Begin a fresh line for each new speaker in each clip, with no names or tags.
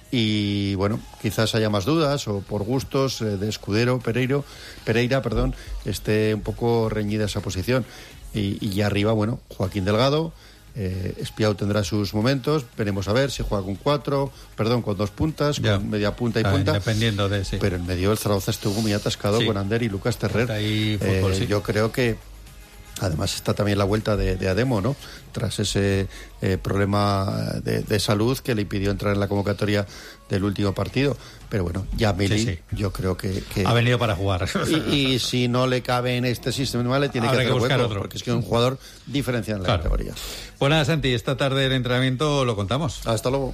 y bueno, quizás haya más dudas o por gustos de Escudero, Pereira, esté un poco reñida esa posición. Y arriba, bueno, Joaquín Delgado, Espiau tendrá sus momentos, veremos a ver si juega con 2 puntas, con media punta y punta.
Dependiendo de sí.
Pero en medio el Zaragoza estuvo muy atascado con Ander y Lucas Terrer.
Fútbol,
yo creo que además está también la vuelta de Ademo, ¿no? Tras ese problema de salud que le impidió entrar en la convocatoria del último partido. Pero bueno, ya Meli, yo creo que
ha venido para jugar.
Y si no le cabe en este sistema, le tiene que hacer
buscar
hueco,
otro.
porque es que es un jugador diferencial en la categoría.
Pues nada, Santi, esta tarde el entrenamiento lo contamos.
Hasta luego.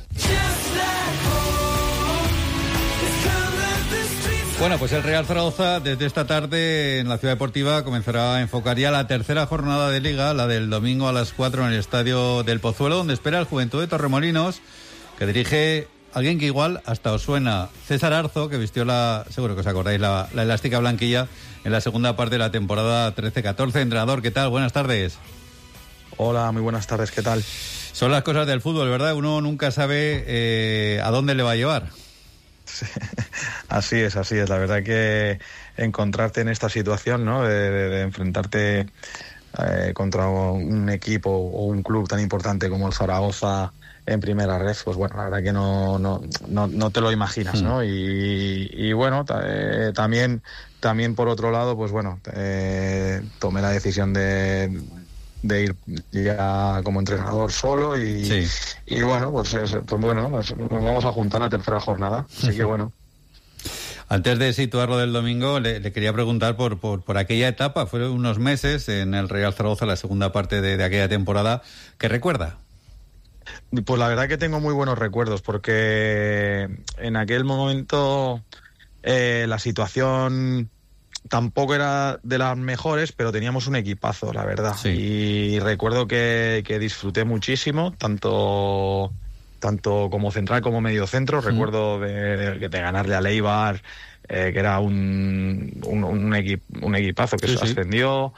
Bueno, pues el Real Zaragoza desde esta tarde en la Ciudad Deportiva comenzará a enfocar ya la tercera jornada de Liga, la del domingo a las 4 en el Estadio del Pozuelo, donde espera el Juventud de Torremolinos, que dirige alguien que igual hasta os suena, César Arzo, que vistió seguro que os acordáis, la elástica blanquilla en la segunda parte de la temporada 13-14. Entrenador, ¿qué tal? Buenas tardes.
Hola, muy buenas tardes, ¿qué tal?
Son las cosas del fútbol, ¿verdad? Uno nunca sabe a dónde le va a llevar.
Sí, así es. La verdad que encontrarte en esta situación, ¿no? De enfrentarte contra un equipo o un club tan importante como el Zaragoza en primera red, pues bueno, la verdad que no te lo imaginas, ¿no? Y bueno, también por otro lado, pues bueno, tomé la decisión de ir ya como entrenador solo y bueno, pues bueno, nos vamos a juntar la tercera jornada, así que bueno.
Antes de situarlo del domingo, le quería preguntar por aquella etapa. Fueron unos meses en el Real Zaragoza, la segunda parte de aquella temporada. ¿Qué recuerda?
Pues la verdad que tengo muy buenos recuerdos, porque en aquel momento la situación tampoco era de las mejores, pero teníamos un equipazo, la verdad.
Sí.
Y recuerdo que disfruté muchísimo, tanto como central como medio centro. Recuerdo de ganarle a Leibar, que era un equipazo que se ascendió.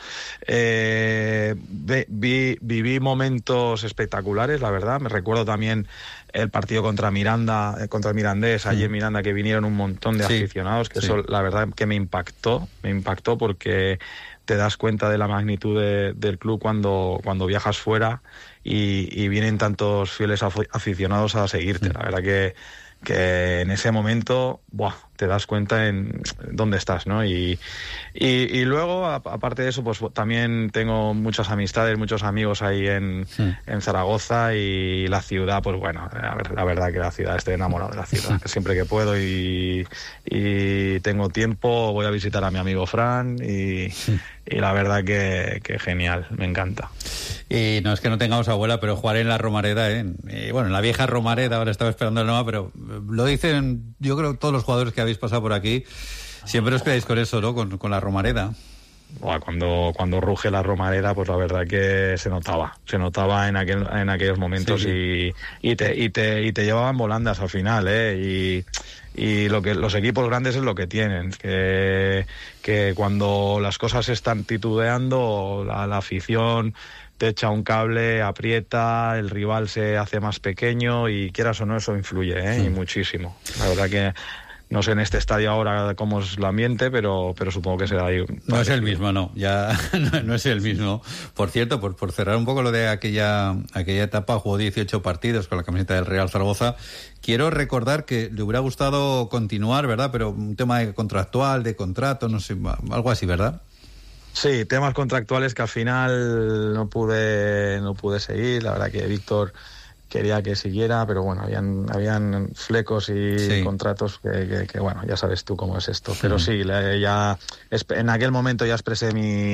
Viví momentos espectaculares, la verdad. Me recuerdo también el partido contra el Mirandés, allí en Miranda, que vinieron un montón de aficionados, que eso la verdad que me impactó porque te das cuenta de la magnitud del club cuando viajas fuera y vienen tantos fieles aficionados a seguirte. La verdad que en ese momento te das cuenta en dónde estás, ¿no? Y luego, aparte de eso, pues también tengo muchas amistades, muchos amigos ahí en Zaragoza, y la ciudad, pues bueno, la verdad que la ciudad, estoy enamorado de la ciudad. Siempre que puedo y tengo tiempo, voy a visitar a mi amigo Fran y la verdad que genial, me encanta.
Y no es que no tengamos abuela, pero jugar en la Romareda, bueno, en la vieja Romareda, ahora estaba esperando la nueva, pero lo dicen, yo creo, todos los jugadores que habéis pasado por aquí, siempre os quedáis con eso, ¿no? Con la Romareda.
Cuando ruge la Romareda, pues la verdad que se notaba en aquellos momentos. Y te llevaban volandas al final, y lo que los equipos grandes es lo que tienen, que cuando las cosas se están titubeando, la afición te echa un cable, aprieta, el rival se hace más pequeño, y quieras o no, eso influye, y muchísimo. La verdad que no sé en este estadio ahora cómo es el ambiente, pero supongo que será ahí.
No es el mismo, no, ya no es el mismo. Por cierto, por cerrar un poco lo de aquella etapa, jugó 18 partidos con la camiseta del Real Zaragoza. Quiero recordar que le hubiera gustado continuar, ¿verdad? Pero un tema contractual, de contrato, no sé, algo así, ¿verdad?
Sí, temas contractuales que al final no pude seguir. La verdad que Víctor quería que siguiera, pero bueno, habían flecos y contratos que bueno, ya sabes tú cómo es esto. Pero sí, ya en aquel momento ya expresé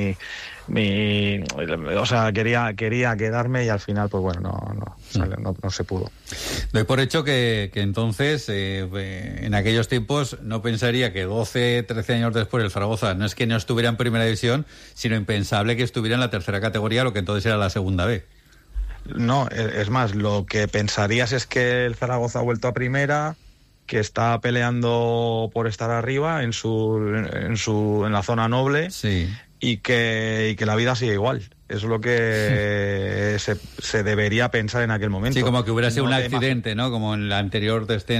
o sea, quería quedarme, y al final pues bueno, no se pudo.
Doy por hecho que entonces en aquellos tiempos no pensaría que 12, 13 años después el Zaragoza no es que no estuviera en primera división, sino impensable que estuviera en la tercera categoría, lo que entonces era la segunda B.
No, es más, lo que pensarías es que el Zaragoza ha vuelto a primera, que está peleando por estar arriba en la zona noble, y que la vida sigue igual. Es lo que se debería pensar en aquel momento.
Sí, como que hubiera sido un accidente, ¿no? Como en el anterior descenso.